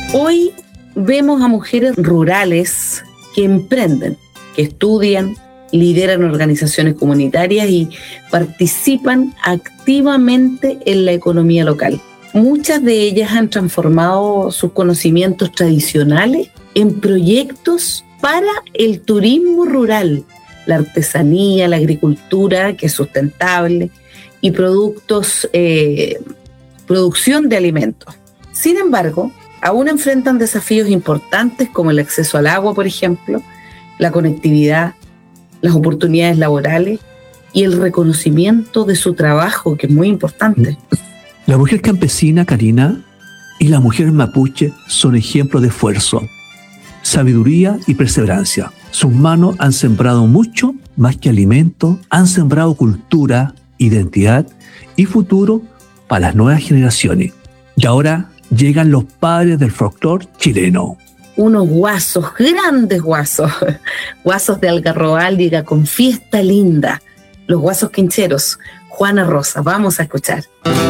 Hoy vemos a mujeres rurales que emprenden, que estudian, lideran organizaciones comunitarias y participan activamente en la economía local. Muchas de ellas han transformado sus conocimientos tradicionales en proyectos para el turismo rural, la artesanía, la agricultura, que es sustentable, y producción de alimentos. Sin embargo, aún enfrentan desafíos importantes como el acceso al agua, por ejemplo, la conectividad, las oportunidades laborales y el reconocimiento de su trabajo, que es muy importante. La mujer campesina, Karina, y la mujer mapuche son ejemplos de esfuerzo, sabiduría y perseverancia. Sus manos han sembrado mucho más que alimento, han sembrado cultura, identidad y futuro para las nuevas generaciones. Y ahora llegan los padres del folclore chileno. Unos guasos, grandes guasos, guasos de Algarrobaldiga con fiesta linda, los guasos quincheros. Juana Rosa, vamos a escuchar.